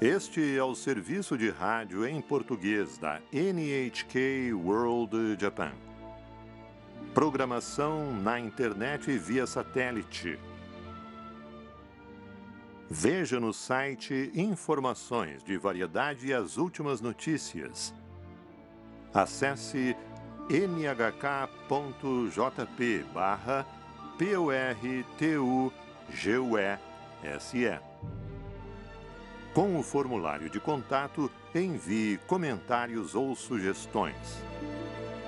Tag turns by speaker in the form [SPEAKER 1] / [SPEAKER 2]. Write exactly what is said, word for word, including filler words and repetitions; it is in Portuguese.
[SPEAKER 1] Este é o serviço de rádio em português da N H K World Japan. Programação na internet via satélite. Veja no site informações de variedade e as últimas notícias. Acesse n h k ponto j p barra p o r t u g u e s e. Com o formulário de contato, envie comentários ou sugestões.